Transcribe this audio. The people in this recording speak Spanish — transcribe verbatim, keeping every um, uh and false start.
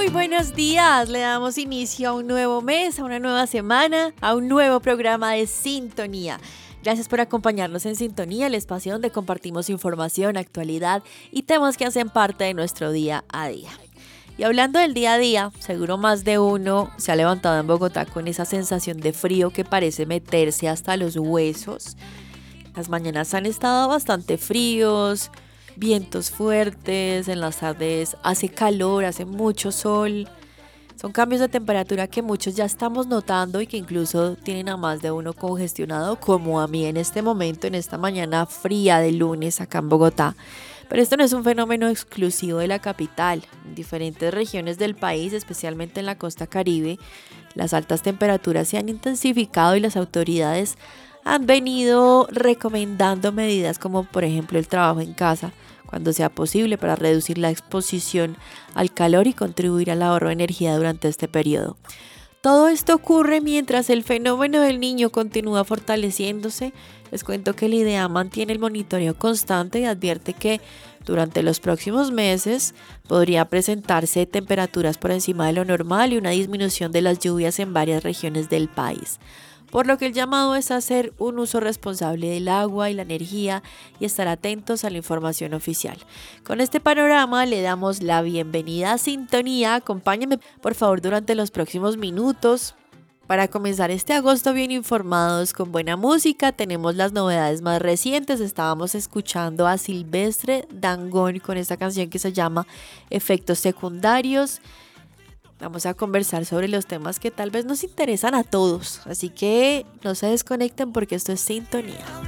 Muy buenos días, le damos inicio a un nuevo mes, a una nueva semana, a un nuevo programa de Sintonía. Gracias por acompañarnos en Sintonía, el espacio donde compartimos información, actualidad y temas que hacen parte de nuestro día a día. Y hablando del día a día, seguro más de uno se ha levantado en Bogotá con esa sensación de frío que parece meterse hasta los huesos. Las mañanas han estado bastante fríos, vientos fuertes, en las tardes hace calor, hace mucho sol. Son cambios de temperatura que muchos ya estamos notando y que incluso tienen a más de uno congestionado, como a mí en este momento, en esta mañana fría de lunes acá en Bogotá. Pero esto no es un fenómeno exclusivo de la capital. En diferentes regiones del país, especialmente en la costa Caribe, las altas temperaturas se han intensificado y las autoridades han venido recomendando medidas como por ejemplo el trabajo en casa cuando sea posible para reducir la exposición al calor y contribuir al ahorro de energía durante este periodo. Todo esto ocurre mientras el fenómeno del Niño continúa fortaleciéndose. Les cuento que el IDEAM mantiene el monitoreo constante y advierte que durante los próximos meses podría presentarse temperaturas por encima de lo normal y una disminución de las lluvias en varias regiones del país. Por lo que el llamado es hacer un uso responsable del agua y la energía y estar atentos a la información oficial. Con este panorama le damos la bienvenida a Sintonía. Acompáñenme por favor durante los próximos minutos para comenzar este agosto bien informados con buena música. Tenemos las novedades más recientes. Estábamos escuchando a Silvestre Dangond con esta canción que se llama Efectos Secundarios. Vamos a conversar sobre los temas que tal vez nos interesan a todos, así que no se desconecten porque esto es Sintonía.